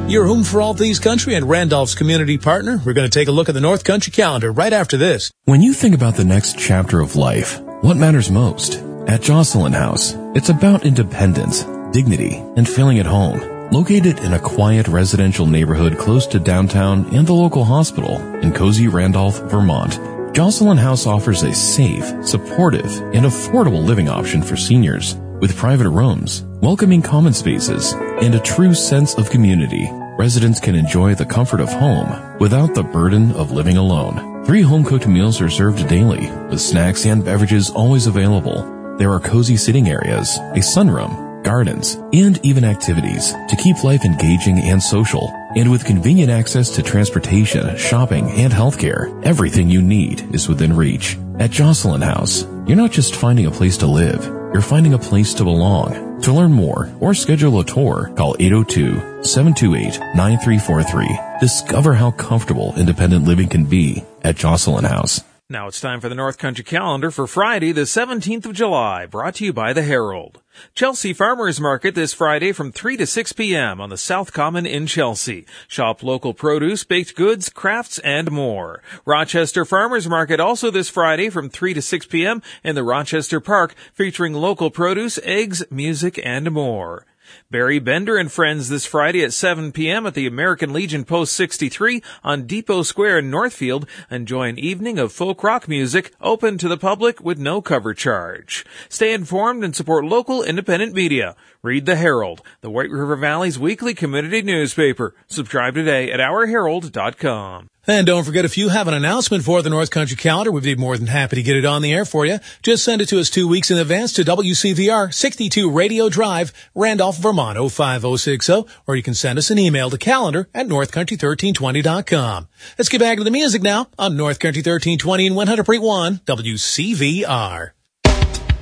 Your home for all things country and Randolph's community partner. We're going to take a look at the North Country calendar right after this. When you think about the next chapter of life, what matters most? At Jocelyn House, it's about independence, dignity, and feeling at home. Located in a quiet residential neighborhood close to downtown and the local hospital in cozy Randolph, Vermont, Jocelyn House offers a safe, supportive, and affordable living option for seniors with private rooms, welcoming common spaces, and a true sense of community. Residents can enjoy the comfort of home without the burden of living alone. 3 home-cooked meals are served daily, with snacks and beverages always available. There are cozy sitting areas, a sunroom, gardens, and even activities to keep life engaging and social. And with convenient access to transportation, shopping, and healthcare, everything you need is within reach. At Jocelyn House, you're not just finding a place to live, you're finding a place to belong. To learn more or schedule a tour, call 802-728-9343. Discover how comfortable independent living can be at Jocelyn House. Now it's time for the North Country calendar for Friday, the 17th of July, brought to you by the Herald. Chelsea Farmers Market this Friday from 3 to 6 p.m. on the South Common in Chelsea. Shop local produce, baked goods, crafts, and more. Rochester Farmers Market also this Friday from 3 to 6 p.m. in the Rochester Park, featuring local produce, eggs, music, and more. Barry Bender and Friends this Friday at 7 p.m. at the American Legion Post 63 on Depot Square in Northfield. Enjoy an evening of folk rock music open to the public with no cover charge. Stay informed and support local independent media. Read the Herald, the White River Valley's weekly community newspaper. Subscribe today at ourherald.com. And don't forget, if you have an announcement for the North Country calendar, we'd be more than happy to get it on the air for you. Just send it to us 2 weeks in advance to WCVR 62 Radio Drive, Randolph, Vermont 05060, or you can send us an email to calendar@northcountry1320.com. Let's get back to the music now on North Country 1320 and 100.1 WCVR.